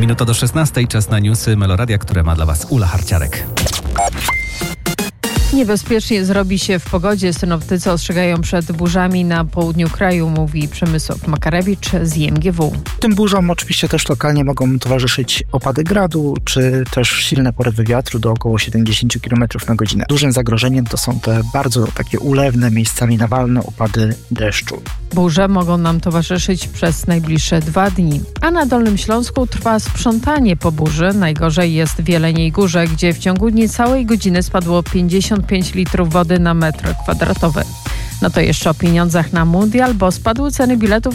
minuta do 16. Czas na newsy Meloradia, które ma dla Was Ula Harciarek. Niebezpiecznie zrobi się w pogodzie. Synoptycy ostrzegają przed burzami na południu kraju, mówi Przemysław Makarewicz z IMGW. Tym burzom oczywiście też lokalnie mogą towarzyszyć opady gradu, czy też silne porywy wiatru do około 70 km na godzinę. Dużym zagrożeniem to są te bardzo takie ulewne, miejscami nawalne opady deszczu. Burze mogą nam towarzyszyć przez najbliższe 2 dni. A na Dolnym Śląsku trwa sprzątanie po burzy. Najgorzej jest w Jeleniej Górze, gdzie w ciągu niecałej godziny spadło 55 litrów wody na metr kwadratowy. No to jeszcze o pieniądzach na mundial, bo spadły ceny biletów